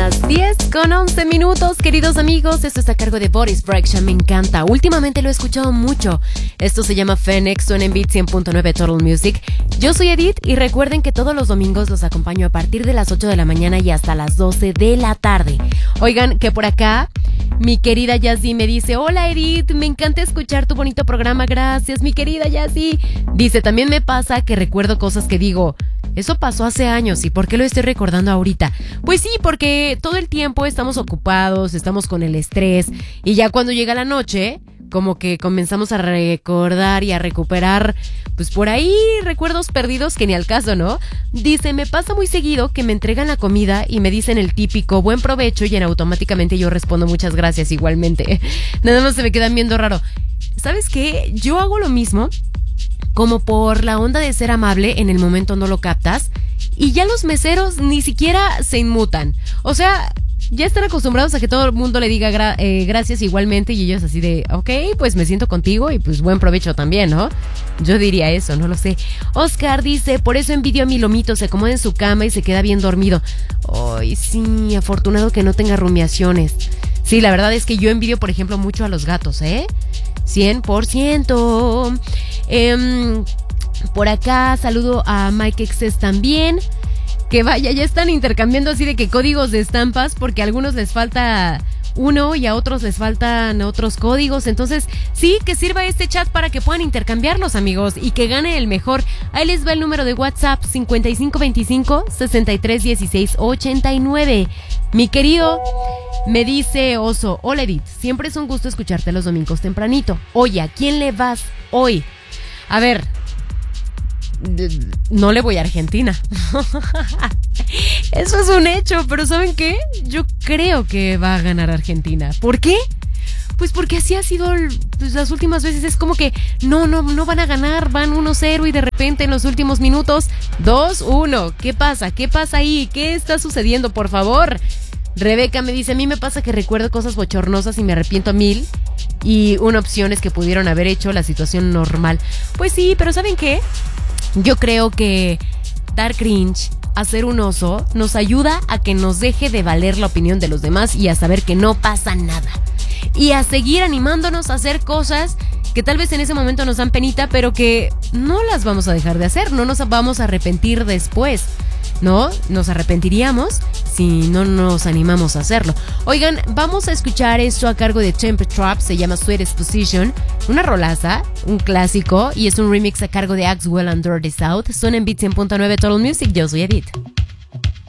las 10:11, queridos amigos. Esto está a cargo de Boris Brejcha, me encanta. Últimamente lo he escuchado mucho. Esto se llama Phoenix, suena en Beat 100.9 Total Music. Yo soy Edith y recuerden que todos los domingos los acompaño a partir de las 8 de la mañana y hasta las 12 de la tarde. Oigan, que por acá mi querida Yazzie me dice: hola Edith, me encanta escuchar tu bonito programa, gracias mi querida Yazzie. Dice: también me pasa que recuerdo cosas que digo, eso pasó hace años, ¿y por qué lo estoy recordando ahorita? Pues sí, porque todo el tiempo estamos ocupados, estamos con el estrés, y ya cuando llega la noche, como que comenzamos a recordar y a recuperar, pues por ahí, recuerdos perdidos que ni al caso, ¿no? Dice: me pasa muy seguido que me entregan la comida y me dicen el típico buen provecho, y automáticamente yo respondo muchas gracias igualmente. Nada más se me quedan viendo raro. ¿Sabes qué? Yo hago lo mismo, como por la onda de ser amable, en el momento no lo captas, y ya los meseros ni siquiera se inmutan. O sea, ya están acostumbrados a que todo el mundo le diga gracias igualmente, y ellos así de, ok, pues me siento contigo y pues buen provecho también, ¿no? Yo diría eso, no lo sé. Oscar dice: por eso envidio a mi lomito, se acomoda en su cama y se queda bien dormido. Ay, sí, afortunado que no tenga rumiaciones. Sí, la verdad es que yo envidio, por ejemplo, mucho a los gatos, 100%. Por acá saludo a Mike Excess también. Que vaya, ya están intercambiando así de que códigos de estampas, porque a algunos les falta uno y a otros les faltan otros códigos. Entonces, sí, que sirva este chat para que puedan intercambiarlos, amigos, y que gane el mejor. Ahí les va el número de WhatsApp: 5525-631689. Mi querido, me dice Oso: hola Edith, siempre es un gusto escucharte los domingos tempranito. Oye, ¿a quién le vas hoy? A ver, no le voy a Argentina. Eso es un hecho, pero ¿saben qué? Yo creo que va a ganar Argentina. ¿Por qué? Pues porque así ha sido pues, las últimas veces. Es como que no van a ganar, van 1-0 y de repente en los últimos minutos 2-1. ¿Qué pasa? ¿Qué pasa ahí? ¿Qué está sucediendo? Por favor. Rebeca me dice: a mí me pasa que recuerdo cosas bochornosas y me arrepiento a mil, y una opción es que pudieron haber hecho la situación normal. Pues sí, pero ¿saben qué? Yo creo que dar cringe, hacer un oso, nos ayuda a que nos deje de valer la opinión de los demás y a saber que no pasa nada. Y a seguir animándonos a hacer cosas que tal vez en ese momento nos dan penita, pero que no las vamos a dejar de hacer, no nos vamos a arrepentir después, ¿no? Nos arrepentiríamos si no nos animamos a hacerlo. Oigan, vamos a escuchar esto a cargo de Temper Trap, se llama Sweetest Position, una rolaza, un clásico, y es un remix a cargo de Axwell and Dirty South. Suena en Beat 100.9 Total Music. Yo soy Edith.